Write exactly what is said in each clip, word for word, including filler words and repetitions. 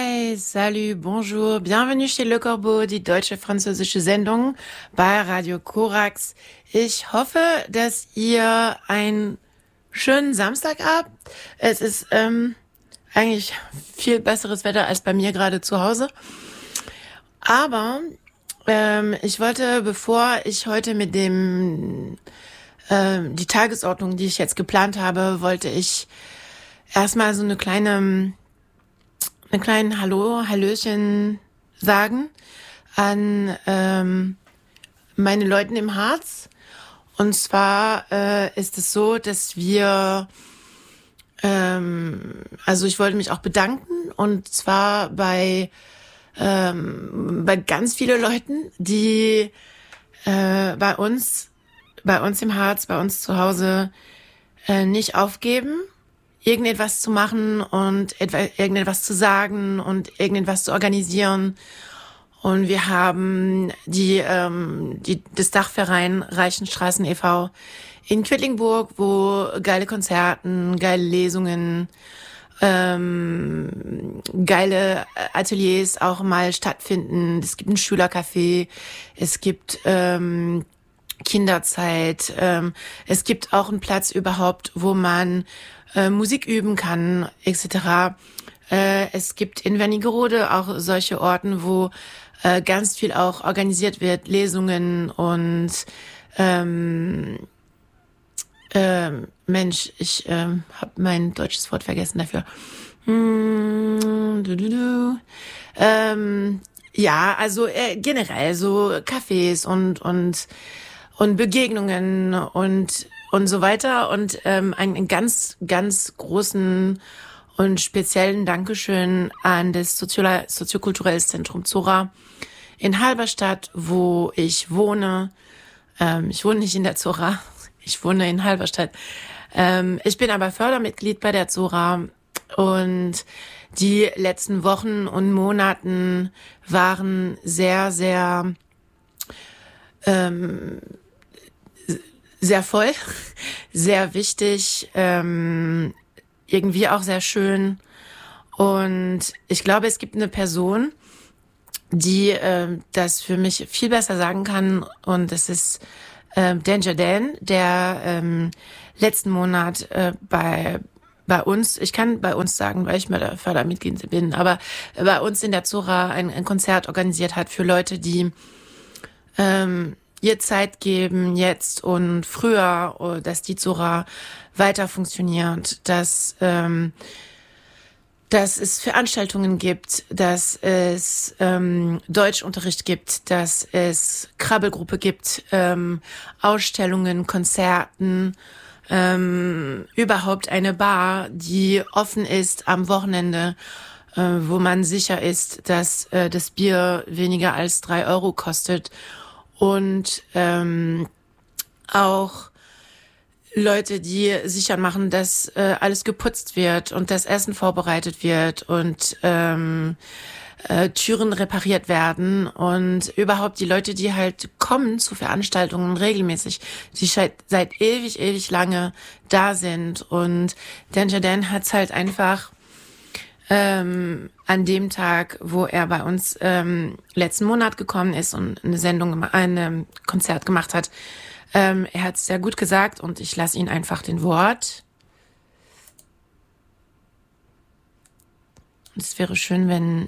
Hi, salut, bonjour, bienvenue chez Le Corbeau, die deutsche-französische Sendung bei Radio Korax. Ich hoffe, dass ihr einen schönen Samstag habt. Es ist ähm, eigentlich viel besseres Wetter als bei mir gerade zu Hause. Aber ähm, ich wollte, bevor ich heute mit dem ähm, die Tagesordnung, die ich jetzt geplant habe, wollte ich erstmal so eine kleine einen kleinen Hallo, Hallöchen sagen an ähm, meine Leute im Harz. Und zwar äh, ist es so, dass wir, ähm, also ich wollte mich auch bedanken, und zwar bei ähm, bei ganz vielen Leuten, die äh, bei uns, bei uns im Harz, bei uns zu Hause äh, nicht aufgeben, irgendetwas zu machen und etwa, irgendetwas zu sagen und irgendetwas zu organisieren. Und wir haben die, ähm, die, das Dachverein Reichenstraßen e V in Quedlinburg, wo geile Konzerten, geile Lesungen, ähm, geile Ateliers auch mal stattfinden. Es gibt ein Schülercafé, es gibt ähm, Kinderzeit, ähm, es gibt auch einen Platz überhaupt, wo man äh, Musik üben kann, et cetera. Äh, es gibt in Wernigerode auch solche Orten, wo äh, ganz viel auch organisiert wird, Lesungen und ähm, ähm, Mensch, ich ähm, habe mein deutsches Wort vergessen dafür. Hm, du, du, du. Ähm, ja, also äh, generell so Cafés und und und Begegnungen und und so weiter, und ähm, einen, einen ganz, ganz großen und speziellen Dankeschön an das Sozio- soziokulturelles Zentrum Zora in Halberstadt, wo ich wohne. Ähm, ich wohne nicht in der Zora, ich wohne in Halberstadt. Ähm, ich bin aber Fördermitglied bei der Zora, und die letzten Wochen und Monaten waren sehr, sehr ähm, sehr voll, sehr wichtig, ähm, irgendwie auch sehr schön. Und ich glaube, es gibt eine Person, die äh, das für mich viel besser sagen kann, und das ist äh, Danger Dan, der ähm, letzten Monat äh, bei bei uns, ich kann bei uns sagen, weil ich mal der Fördermitglied bin, aber bei uns in der Zora ein, ein Konzert organisiert hat für Leute, die ähm, ihr Zeit geben, jetzt und früher, dass die Zora weiter funktioniert, dass, ähm, dass es Veranstaltungen gibt, dass es ähm, Deutschunterricht gibt, dass es Krabbelgruppe gibt, ähm, Ausstellungen, Konzerten, ähm, überhaupt eine Bar, die offen ist am Wochenende, äh, wo man sicher ist, dass äh, das Bier weniger als drei Euro kostet. Und ähm, auch Leute, die sicher machen, dass äh, alles geputzt wird und das Essen vorbereitet wird und ähm, äh, Türen repariert werden, und überhaupt die Leute, die halt kommen zu Veranstaltungen regelmäßig, die seit, seit ewig, ewig lange da sind. Und Danger Dan hat's halt einfach Ähm, an dem Tag, wo er bei uns ähm, letzten Monat gekommen ist und eine Sendung, ein Konzert gemacht hat, ähm, er hat es sehr gut gesagt, und ich lasse ihn einfach den Wort. Und es wäre schön, wenn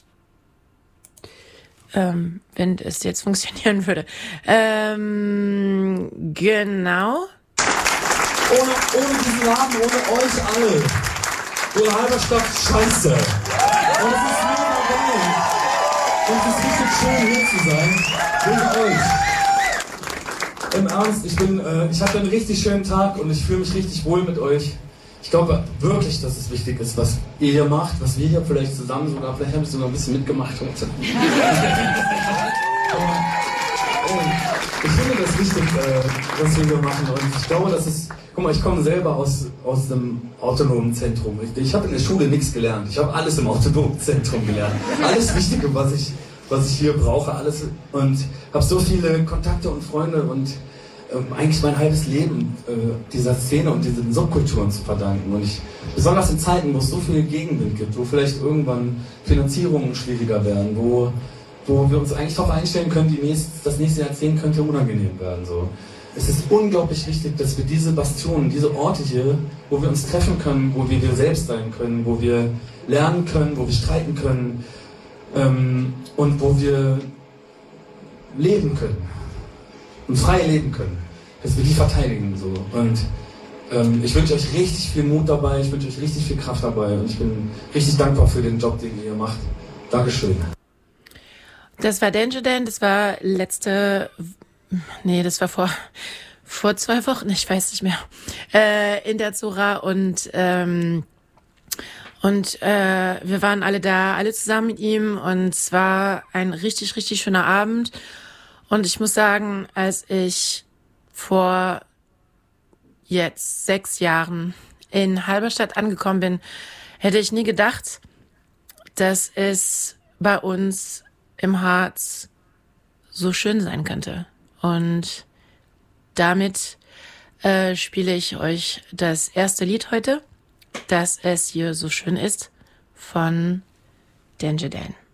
ähm, wenn es jetzt funktionieren würde. Ähm, genau. Ohne, ohne diesen Laden, ohne euch alle. Ohne Halberstadt, scheiße. Und es ist mega geil. Und es ist richtig schön, hier zu sein. Wegen euch. Im Ernst, ich bin, äh, ich hatte einen richtig schönen Tag und ich fühle mich richtig wohl mit euch. Ich glaube wirklich, dass es wichtig ist, was ihr hier macht, was wir hier vielleicht zusammen sogar, vielleicht habe ich sogar ein bisschen mitgemacht heute. Aber, oh, ich finde das wichtig, äh, was wir hier machen, und ich glaube, dass es, guck mal, ich komme selber aus, aus dem autonomen Zentrum. Ich, ich habe in der Schule nichts gelernt. Ich habe alles im autonomen Zentrum gelernt. Alles Wichtige, was ich, was ich hier brauche, alles. Und habe so viele Kontakte und Freunde und ähm, eigentlich mein halbes Leben äh, dieser Szene und diesen Subkulturen zu verdanken. Und ich, besonders in Zeiten, wo es so viel Gegenwind gibt, wo vielleicht irgendwann Finanzierungen schwieriger werden, wo, wo wir uns eigentlich darauf einstellen können, die nächst, das nächste Jahrzehnt könnte unangenehm werden. So. Es ist unglaublich wichtig, dass wir diese Bastionen, diese Orte hier, wo wir uns treffen können, wo wir wir selbst sein können, wo wir lernen können, wo wir streiten können ähm, und wo wir leben können und frei leben können, dass wir die verteidigen. So. Und ähm, ich wünsche euch richtig viel Mut dabei, ich wünsche euch richtig viel Kraft dabei und ich bin richtig dankbar für den Job, den ihr macht. Dankeschön. Das war Danger Dan, das war letzte, nee, das war vor, vor zwei Wochen, ich weiß nicht mehr, äh, in der Zora und ähm, und äh, wir waren alle da, alle zusammen mit ihm und es war ein richtig, richtig schöner Abend. Und ich muss sagen, als ich vor jetzt sechs Jahren in Halberstadt angekommen bin, hätte ich nie gedacht, dass es bei uns im Harz so schön sein könnte. Und damit äh, spiele ich euch das erste Lied heute, dass es hier so schön ist, von Danger Dan.